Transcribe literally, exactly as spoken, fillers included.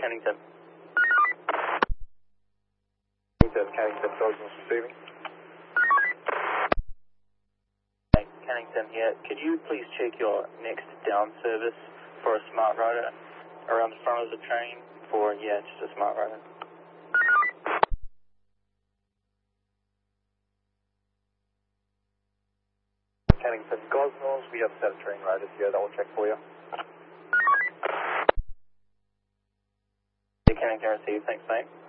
Kennington. Kennington, Cosmos receiving. Hey, Kennington here. Could you please check your next down service for a smart rider around the front of the train for, yeah, just a smart rider? Kennington, Cosmos, we have set train riders here, that will check for you. Yeah, Kennington received, thanks mate.